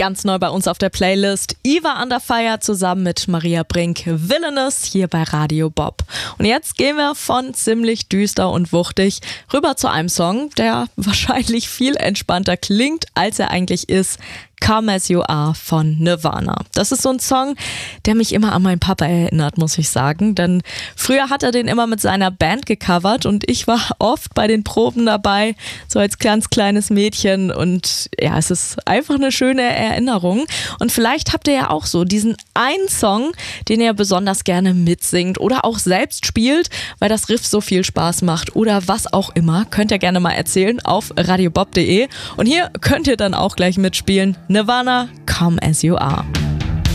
Ganz neu bei uns auf der Playlist Iva Under Fire zusammen mit Maria Brink, Villainous, hier bei Radio Bob. Und jetzt gehen wir von ziemlich düster und wuchtig rüber zu einem Song, der wahrscheinlich viel entspannter klingt, als er eigentlich ist. Come As You Are von Nirvana. Das ist so ein Song, der mich immer an meinen Papa erinnert, muss ich sagen. Denn früher hat er den immer mit seiner Band gecovert und ich war oft bei den Proben dabei, so als ganz kleines Mädchen. Und ja, es ist einfach eine schöne Erinnerung. Und vielleicht habt ihr ja auch so diesen einen Song, den ihr besonders gerne mitsingt oder auch selbst spielt, weil das Riff so viel Spaß macht oder was auch immer. Könnt ihr gerne mal erzählen auf radiobob.de. Und hier könnt ihr dann auch gleich mitspielen. Nirvana, Come As You Are.